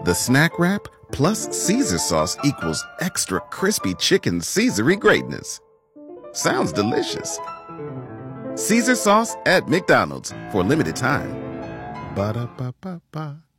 The snack wrap plus Caesar sauce equals extra crispy chicken Caesary greatness. Sounds delicious. Caesar sauce at McDonald's for a limited time. Ba-da-ba-ba-ba.